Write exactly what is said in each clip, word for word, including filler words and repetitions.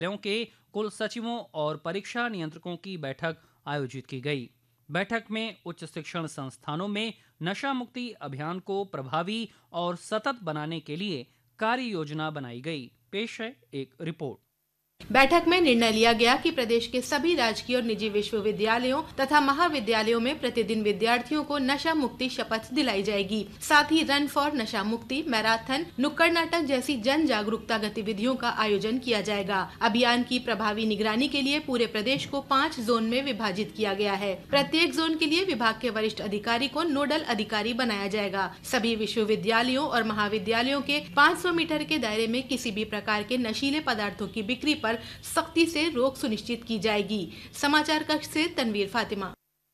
के कुल सचिवों और परीक्षा नियंत्रकों की बैठक आयोजित की गई। बैठक में उच्च शिक्षण संस्थानों में नशा मुक्ति अभियान को प्रभावी और सतत बनाने के लिए कार्य योजना बनाई गई। पेश है एक रिपोर्ट। बैठक में निर्णय लिया गया कि प्रदेश के सभी राजकीय और निजी विश्वविद्यालयों तथा महाविद्यालयों में प्रतिदिन विद्यार्थियों को नशा मुक्ति शपथ दिलाई जाएगी। साथ ही रन फॉर नशा मुक्ति, मैराथन, नुक्कड़ नाटक जैसी जन जागरूकता गतिविधियों का आयोजन किया जाएगा। अभियान की प्रभावी निगरानी के लिए पूरे प्रदेश को पाँच जोन में विभाजित किया गया है। प्रत्येक जोन के लिए विभाग के वरिष्ठ अधिकारी को नोडल अधिकारी बनाया जाएगा। सभी विश्वविद्यालयों और महाविद्यालयों के पाँच सौ मीटर के दायरे में किसी भी प्रकार के नशीले पदार्थों की बिक्री पर सख्ती से रोक सुनिश्चित की जाएगी। समाचार कक्ष से तनवीर फातिमा।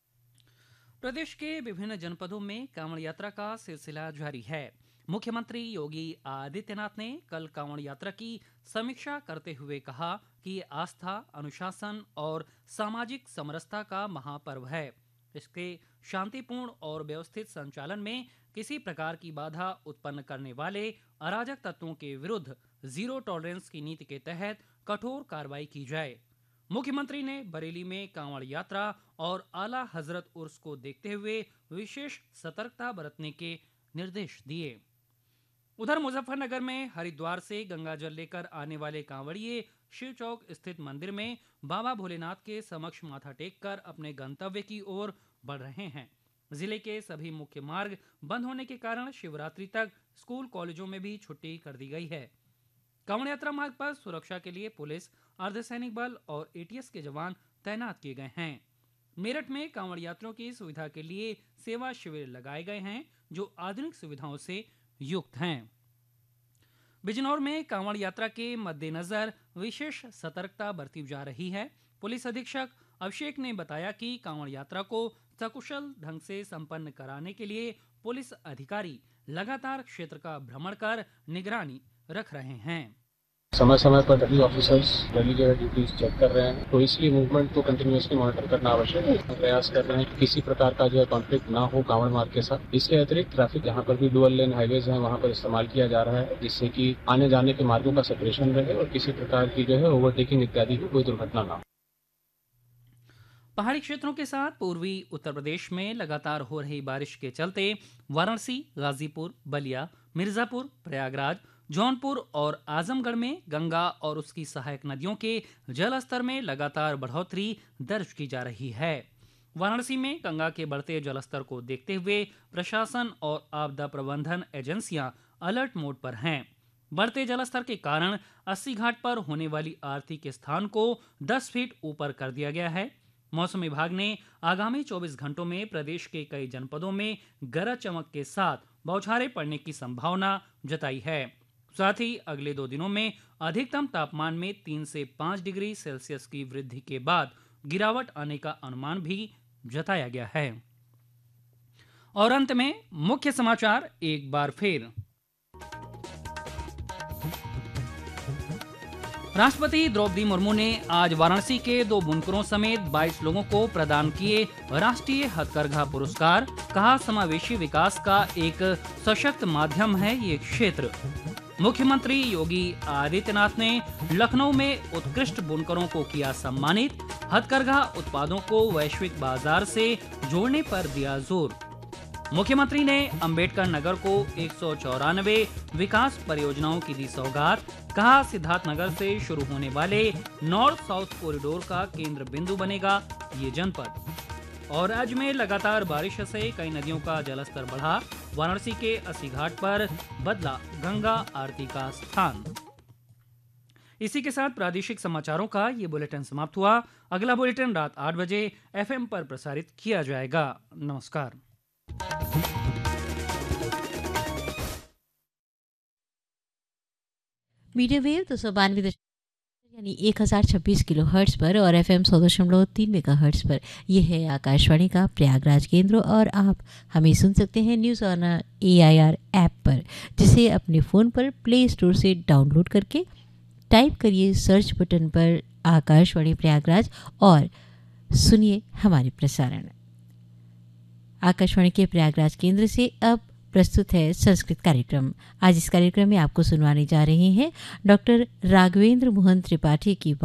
प्रदेश के विभिन्न जनपदों में कांवड़ यात्रा का सिलसिला जारी है। मुख्यमंत्री योगी आदित्यनाथ ने कल कांवड़ यात्रा की समीक्षा करते हुए कहा कि आस्था, अनुशासन और सामाजिक समरसता का महापर्व है। इसके शांतिपूर्ण और व्यवस्थित संचालन में किसी प्रकार की बाधा उत्पन्न करने वाले अराजक तत्वों के विरुद्ध जीरो टॉलरेंस की नीति के तहत कठोर कार्रवाई की जाए। मुख्यमंत्री ने बरेली में कांवड़ यात्रा और आला हजरत उर्स को देखते हुए विशेष सतर्कता बरतने के निर्देश दिए। उधर मुजफ्फरनगर में हरिद्वार से गंगा जल लेकर आने वाले कांवड़िए शिव चौक स्थित मंदिर में बाबा भोलेनाथ के समक्ष माथा टेककर अपने गंतव्य की ओर बढ़ रहे हैं। जिले के सभी मुख्य मार्ग बंद होने के कारण शिवरात्रि तक स्कूल कॉलेजों में भी छुट्टी कर दी गई है। कांवड़ यात्रा मार्ग पर सुरक्षा के लिए पुलिस, अर्धसैनिक बल और एटीएस के जवान तैनात किए गए हैं। मेरठ में कांवड़ यात्रियों की सुविधा के लिए सेवा शिविर लगाए गए हैं जो आधुनिक सुविधाओं से युक्त हैं। बिजनौर में कांवड़ यात्रा के मद्देनजर विशेष सतर्कता बरती जा रही है। पुलिस अधीक्षक अभिषेक ने बताया कि कांवड़ यात्रा को सकुशल ढंग से संपन्न कराने के लिए पुलिस अधिकारी लगातार क्षेत्र का भ्रमण कर निगरानी रख रहे हैं। समय समय पर सभी ऑफिसर्स डेली जो है ड्यूटीज चेक कर रहे हैं, तो इसलिए मूवमेंट को कंटिन्यूअसली मॉनिटर करना आवश्यक है। प्रयास कर रहे हैं किसी प्रकार का जो है कॉन्फ्लिक्ट ना हो कांवड़ मार्ग के साथ। इसके अतिरिक्त ट्रैफिक यहाँ पर भी डुअल लेन हाईवेज है, वहाँ पर इस्तेमाल किया जा रहा है जिससे कि आने जाने के मार्गों का सेपरेशन रहे और किसी प्रकार की जो है ओवरटेकिंग इत्यादि की कोई दुर्घटना ना हो। पहाड़ी क्षेत्रों के साथ पूर्वी उत्तर प्रदेश में लगातार हो रही बारिश के चलते वाराणसी, गाजीपुर, बलिया, मिर्जापुर, प्रयागराज, जौनपुर और आजमगढ़ में गंगा और उसकी सहायक नदियों के जलस्तर में लगातार बढ़ोतरी दर्ज की जा रही है। वाराणसी में गंगा के बढ़ते जलस्तर को देखते हुए प्रशासन और आपदा प्रबंधन एजेंसियां अलर्ट मोड पर हैं। बढ़ते जलस्तर के कारण अस्सी घाट पर होने वाली आरती के स्थान को दस फीट ऊपर कर दिया गया है। मौसम विभाग ने आगामी चौबीस घंटों में प्रदेश के कई जनपदों में गरज चमक के साथ बौछारें पड़ने की संभावना जताई है। साथ ही अगले दो दिनों में अधिकतम तापमान में तीन से पाँच डिग्री सेल्सियस की वृद्धि के बाद गिरावट आने का अनुमान भी जताया गया है। और अंत में मुख्य समाचार एक बार फिर। राष्ट्रपति द्रौपदी मुर्मू ने आज वाराणसी के दो बुनकरों समेत बाईस लोगों को प्रदान किए राष्ट्रीय हथकरघा पुरस्कार। कहा, समावेशी विकास का एक सशक्त माध्यम है ये क्षेत्र। मुख्यमंत्री योगी आदित्यनाथ ने लखनऊ में उत्कृष्ट बुनकरों को किया सम्मानित। हथकरघा उत्पादों को वैश्विक बाजार से जोड़ने पर दिया जोर। मुख्यमंत्री ने अंबेडकर नगर को एक सौ चौरानवे विकास परियोजनाओं की दी सौगात। कहा, सिद्धार्थनगर से शुरू होने वाले नॉर्थ साउथ कॉरिडोर का केंद्र बिंदु बनेगा ये जनपद। और राज्य में लगातार बारिश से कई नदियों का जलस्तर बढ़ा। वाराणसी के अस्सी घाट पर बदला गंगा आरती का स्थान। इसी के साथ प्रादेशिक समाचारों का ये बुलेटिन समाप्त हुआ। अगला बुलेटिन रात आठ बजे एफएम पर प्रसारित किया जाएगा। नमस्कार। मीडियम वेव दो सौ बानवे यानी एक हज़ार छब्बीस किलो हर्ट्ज पर और एफ एम सौ दशमलव तीन मेगा हर्ट्ज पर यह है आकाशवाणी का प्रयागराज केंद्र। और आप हमें सुन सकते हैं news on A I R app पर, जिसे अपने फ़ोन पर प्ले स्टोर से डाउनलोड करके टाइप करिए सर्च बटन पर आकाशवाणी प्रयागराज और सुनिए हमारे प्रसारण। आकाशवाणी के प्रयागराज केंद्र से अब प्रस्तुत है संस्कृत कार्यक्रम। आज इस कार्यक्रम में आपको सुनवाने जा रहे हैं डॉक्टर राघवेंद्र मोहन त्रिपाठी की